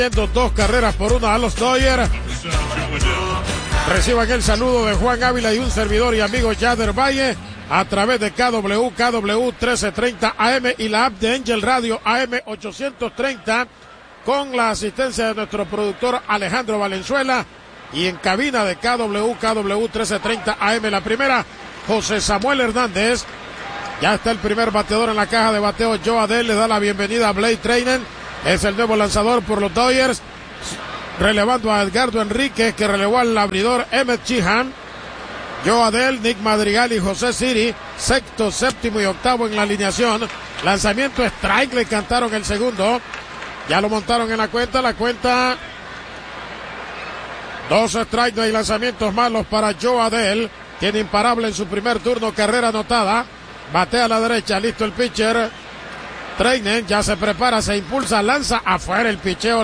2 carreras por 1 a los Dodgers. Reciban el saludo de Juan Ávila y un servidor y amigo Yader Valle a través de KW 1330 AM y la app de Angel Radio AM 830 con la asistencia de nuestro productor Alejandro Valenzuela y en cabina de KW 1330 AM la primera, José Samuel Hernández. Ya está el primer bateador en la caja de bateo. Joe Adell le da la bienvenida a Blake Treinen. Es el nuevo lanzador por los Dodgers, relevando a Edgardo Enríquez, que relevó al abridor Emmett Sheehan. Joe Adell, Nick Madrigal y José Siri, sexto, séptimo y octavo en la alineación. Lanzamiento strike, le cantaron el segundo. Ya lo montaron en la cuenta 2 strikes, no hay lanzamientos malos para Joe Adell. Tiene imparable en su primer turno, carrera anotada. Batea a la derecha, listo el pitcher. Treinen ya se prepara, se impulsa, lanza afuera el picheo.